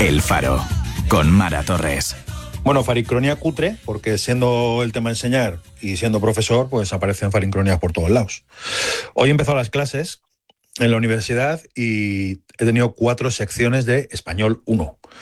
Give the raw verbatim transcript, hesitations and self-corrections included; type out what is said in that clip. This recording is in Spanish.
El Faro, con Mara Torres. Bueno, farincronía cutre, porque siendo el tema enseñar y siendo profesor, pues aparecen farincronías por todos lados. Hoy he empezado las clases en la universidad y he tenido cuatro secciones de español uno.